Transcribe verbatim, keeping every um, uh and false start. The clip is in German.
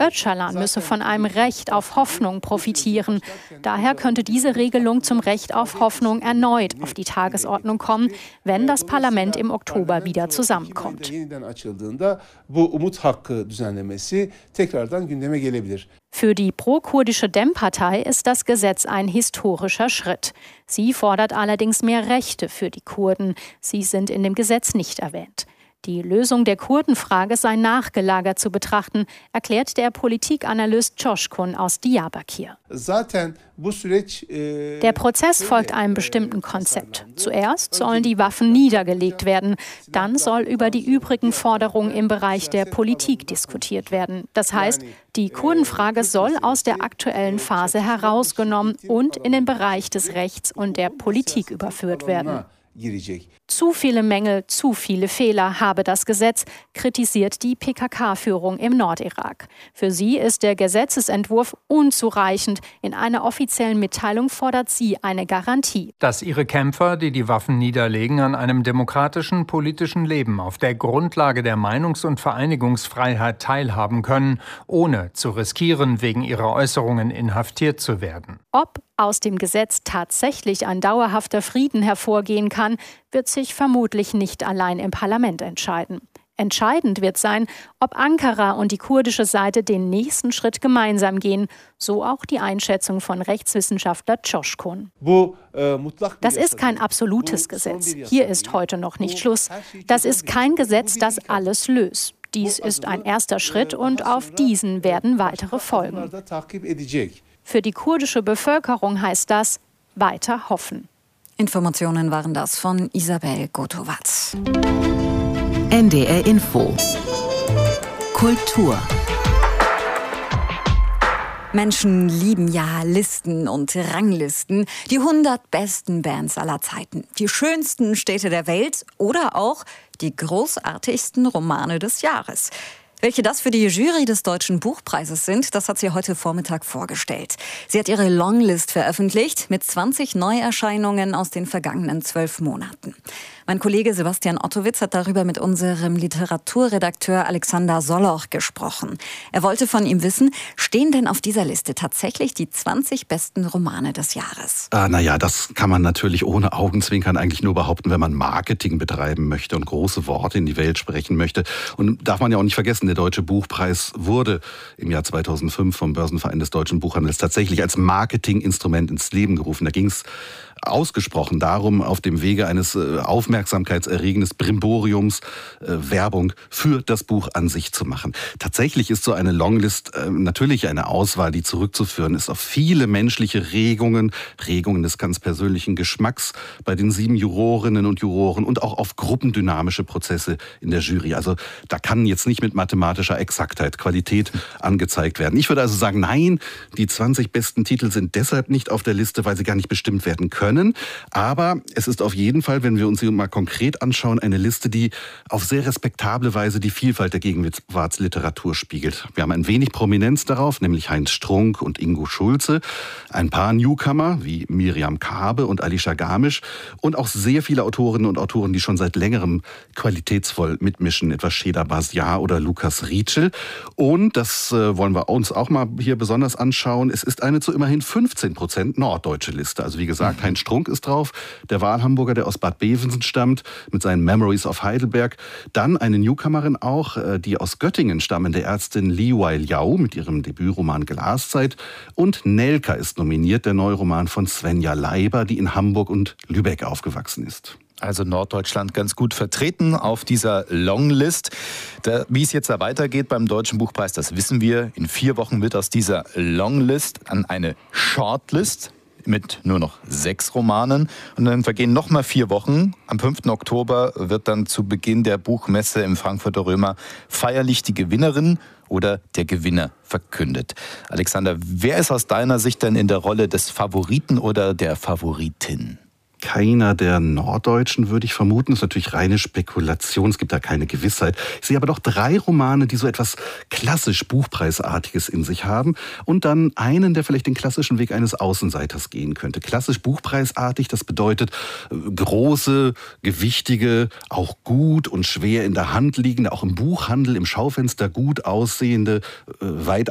Öcalan müsse von einem Recht auf Hoffnung profitieren. Daher könnte diese Regelung zum Recht auf Hoffnung erneut auf die Tagesordnung kommen, wenn das Parlament im Oktober wieder zusammenkommt. Für die pro-kurdische Dem-Partei ist das Gesetz ein historischer Schritt. Sie fordert allerdings mehr Rechte für die Kurden. Sie sind in dem Gesetz nicht erwähnt. Die Lösung der Kurdenfrage sei nachgelagert zu betrachten, erklärt der Politikanalyst Coşkun aus Diyarbakır. Der Prozess folgt einem bestimmten Konzept. Zuerst sollen die Waffen niedergelegt werden, dann soll über die übrigen Forderungen im Bereich der Politik diskutiert werden. Das heißt, die Kurdenfrage soll aus der aktuellen Phase herausgenommen und in den Bereich des Rechts und der Politik überführt werden. Zu viele Mängel, zu viele Fehler habe das Gesetz, kritisiert die P K K-Führung im Nordirak. Für sie ist der Gesetzesentwurf unzureichend. In einer offiziellen Mitteilung fordert sie eine Garantie. Dass ihre Kämpfer, die die Waffen niederlegen, an einem demokratischen politischen Leben auf der Grundlage der Meinungs- und Vereinigungsfreiheit teilhaben können, ohne zu riskieren, wegen ihrer Äußerungen inhaftiert zu werden. Ob aus dem Gesetz tatsächlich ein dauerhafter Frieden hervorgehen kann, wird sich vermutlich nicht allein im Parlament entscheiden. Entscheidend wird sein, ob Ankara und die kurdische Seite den nächsten Schritt gemeinsam gehen, so auch die Einschätzung von Rechtswissenschaftler Coşkun. Das ist kein absolutes Gesetz. Hier ist heute noch nicht Schluss. Das ist kein Gesetz, das alles löst. Dies ist ein erster Schritt und auf diesen werden weitere folgen. Für die kurdische Bevölkerung heißt das weiter hoffen. Informationen waren das von Isabel Gotowatz. N D R Info. Kultur. Menschen lieben ja Listen und Ranglisten. Die hundert besten Bands aller Zeiten, die schönsten Städte der Welt oder auch die großartigsten Romane des Jahres. Welche das für die Jury des Deutschen Buchpreises sind, das hat sie heute Vormittag vorgestellt. Sie hat ihre Longlist veröffentlicht mit zwanzig Neuerscheinungen aus den vergangenen zwölf Monaten. Mein Kollege Sebastian Ottowitz hat darüber mit unserem Literaturredakteur Alexander Soloch gesprochen. Er wollte von ihm wissen, stehen denn auf dieser Liste tatsächlich die zwanzig besten Romane des Jahres? Äh, naja, das kann man natürlich ohne Augenzwinkern eigentlich nur behaupten, wenn man Marketing betreiben möchte und große Worte in die Welt sprechen möchte. Und darf man ja auch nicht vergessen, der Deutsche Buchpreis wurde im Jahr zweitausendfünf vom Börsenverein des Deutschen Buchhandels tatsächlich als Marketinginstrument ins Leben gerufen. Da ging es ausgesprochen darum, auf dem Wege eines äh, aufmerksamkeitserregenden Brimboriums äh, Werbung für das Buch an sich zu machen. Tatsächlich ist so eine Longlist äh, natürlich eine Auswahl, die zurückzuführen ist auf viele menschliche Regungen, Regungen des ganz persönlichen Geschmacks bei den sieben Jurorinnen und Juroren und auch auf gruppendynamische Prozesse in der Jury. Also da kann jetzt nicht mit mathematischer Exaktheit Qualität angezeigt werden. Ich würde also sagen, nein, die zwanzig besten Titel sind deshalb nicht auf der Liste, weil sie gar nicht bestimmt werden können. Aber es ist auf jeden Fall, wenn wir uns sie mal konkret anschauen, eine Liste, die auf sehr respektable Weise die Vielfalt der Gegenwartsliteratur spiegelt. Wir haben ein wenig Prominenz darauf, nämlich Heinz Strunk und Ingo Schulze, ein paar Newcomer wie Miriam Kaabe und Alicia Garmisch und auch sehr viele Autorinnen und Autoren, die schon seit längerem qualitätsvoll mitmischen, etwa Sheda Basiar oder Lukas Rietschel. Und das äh, wollen wir uns auch mal hier besonders anschauen. Es ist eine zu immerhin fünfzehn Prozent norddeutsche Liste. Also wie gesagt, Heinz Strunk ist drauf, der Wahlhamburger, der aus Bad Bevensen stammt, mit seinen Memories of Heidelberg. Dann eine Newcomerin auch, die aus Göttingen stammende Ärztin Li Wai Liao mit ihrem Debütroman Glaszeit. Und Nelka ist nominiert, der neue Roman von Svenja Leiber, die in Hamburg und Lübeck aufgewachsen ist. Also Norddeutschland ganz gut vertreten auf dieser Longlist. Da, wie es jetzt da weitergeht beim Deutschen Buchpreis, das wissen wir. In vier Wochen wird aus dieser Longlist an eine Shortlist mit nur noch sechs Romanen. Und dann vergehen noch mal vier Wochen. Am fünften Oktober wird dann zu Beginn der Buchmesse im Frankfurter Römer feierlich die Gewinnerin oder der Gewinner verkündet. Alexander, wer ist aus deiner Sicht denn in der Rolle des Favoriten oder der Favoritin? Keiner der Norddeutschen, würde ich vermuten. Das ist natürlich reine Spekulation, es gibt da keine Gewissheit. Ich sehe aber doch drei Romane, die so etwas klassisch Buchpreisartiges in sich haben. Und dann einen, der vielleicht den klassischen Weg eines Außenseiters gehen könnte. Klassisch Buchpreisartig, das bedeutet große, gewichtige, auch gut und schwer in der Hand liegende, auch im Buchhandel, im Schaufenster gut aussehende, weit